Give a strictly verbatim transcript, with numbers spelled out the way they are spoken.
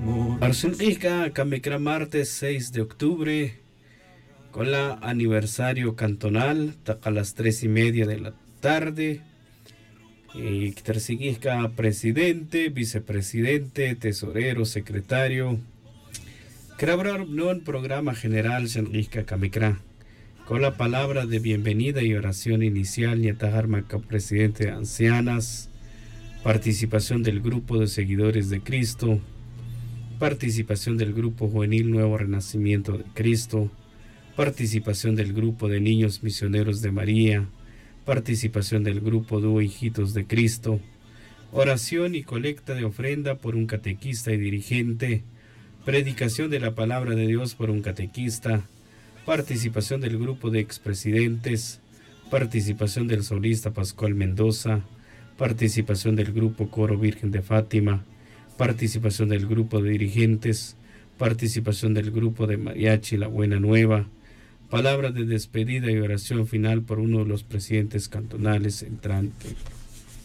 Arsunqijka Kamikra martes seis de octubre con la aniversario cantonal a las tres y media de la tarde. Y Tersiquijka presidente, vicepresidente, tesorero, secretario. Crabrar no en programa general Shanqijka Kamikra con la palabra de bienvenida y oración inicial Ñatajarmaca presidente de ancianas, participación del grupo de seguidores de Cristo, participación del grupo juvenil Nuevo Renacimiento de Cristo, participación del grupo de niños misioneros de María, participación del grupo Dúo Hijitos de Cristo, oración y colecta de ofrenda por un catequista y dirigente, predicación de la palabra de Dios por un catequista, participación del grupo de expresidentes, participación del solista Pascual Mendoza, participación del grupo Coro Virgen de Fátima, participación del grupo de dirigentes, participación del grupo de Mariachi La Buena Nueva, palabra de despedida y oración final por uno de los presidentes cantonales entrantes.